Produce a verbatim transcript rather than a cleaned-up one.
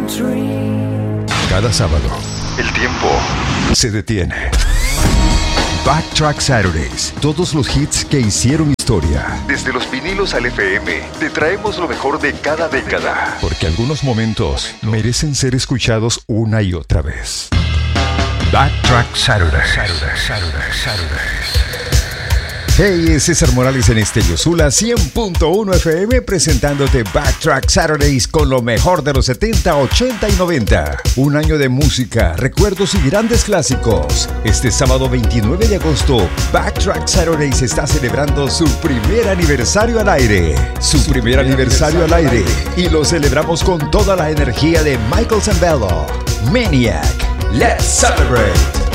Cada sábado, el tiempo se detiene. Backtrack Saturdays. Todos los hits que hicieron historia. Desde los vinilos al F M, te traemos lo mejor de cada década. Porque algunos momentos merecen ser escuchados una y otra vez. Backtrack Saturdays. Saturdays, Saturdays, Saturdays. Hey, es César Morales en Estéreo Sula cien punto uno F M presentándote Backtrack Saturdays con lo mejor de los setenta, ochenta y noventa. Un año de música, recuerdos y grandes clásicos. Este sábado veintinueve de agosto, Backtrack Saturdays está celebrando su primer aniversario al aire. Su, su primer, primer aniversario, aniversario al aire. aire. Y lo celebramos con toda la energía de Michael Zambello. Maniac. Let's celebrate.